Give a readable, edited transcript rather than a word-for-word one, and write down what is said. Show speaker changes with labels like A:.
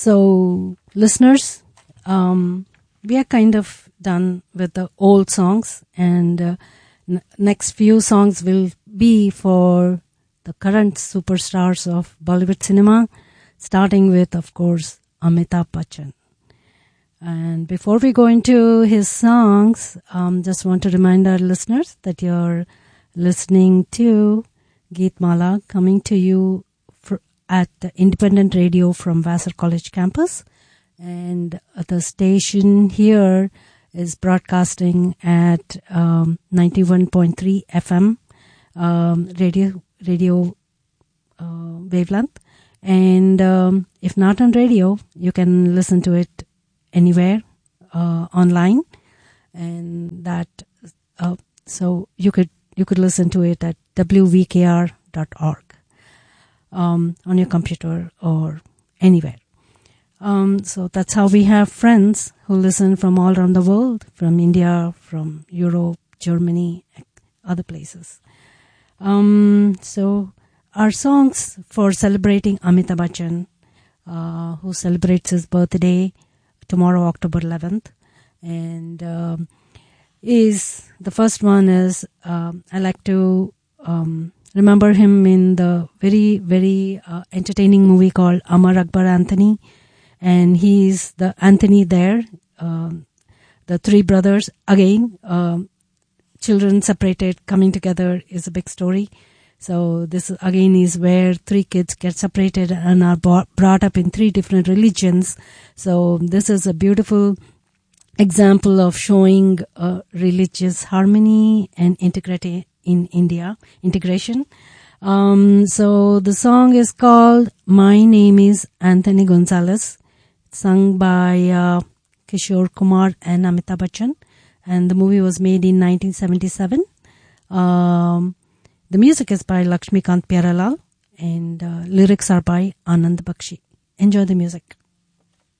A: So, listeners, we are kind of done with the old songs, and next few songs will be for the current superstars of Bollywood cinema, starting with, of course, Amitabh Bachchan. And before we go into his songs, just want to remind our listeners that you're listening to Geet Mala coming to you at the Independent Radio from Vassar College campus. And the station here is broadcasting at 91.3 FM radio wavelength. And if not on radio, you can listen to it anywhere online. And that so you could listen to it at wvkr.org on your computer or anywhere. So that's how we have friends who listen from all around the world, from India, from Europe, Germany, other places. So our songs for celebrating Amitabh Bachchan, who celebrates his birthday tomorrow, October 11th. And is the first one is I like to remember him in the very, very entertaining movie called Amar Akbar Anthony. And he's the Anthony there, the three brothers, again, children separated, coming together is a big story. So this again is where three kids get separated and are brought up in three different religions. So this is a beautiful example of showing religious harmony and integrity in India, integration. So the song is called My Name is Anthony Gonzalez, sung by Kishore Kumar and Amitabh Bachchan, and the movie was made in 1977. The music is by Lakshmikant Pyarelal, and lyrics are by Anand Bakshi. Enjoy the music.